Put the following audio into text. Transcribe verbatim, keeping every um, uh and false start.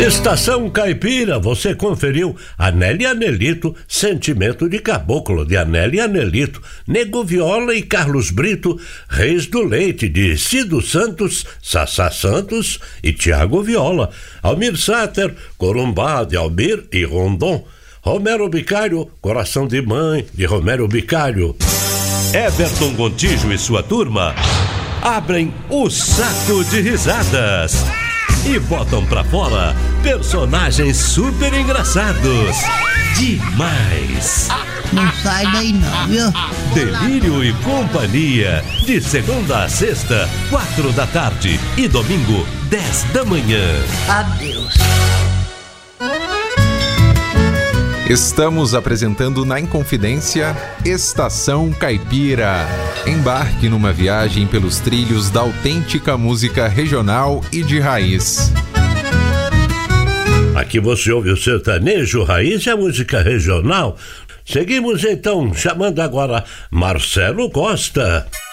Estação Caipira, você conferiu Anélia Anelito, Sentimento de Caboclo, de Anélia Anelito, Nego Viola e Carlos Brito, Reis do Leite, de Cido Santos, Sassá Santos e Tiago Viola, Almir Sater, Corumbá, de Almir e Rondon, Romero Bicalho, Coração de Mãe, de Romero Bicalho. Everton Gontijo e sua turma abrem o saco de risadas e botam pra fora personagens super engraçados. Demais! Não sai daí não, viu? Delírio e Companhia, de segunda a sexta, quatro da tarde e domingo, dez da manhã. Adeus. Estamos apresentando na Inconfidência Estação Caipira. Embarque numa viagem pelos trilhos da autêntica música regional e de raiz. Aqui você ouve o sertanejo raiz e a música regional. Seguimos então chamando agora Marcelo Costa.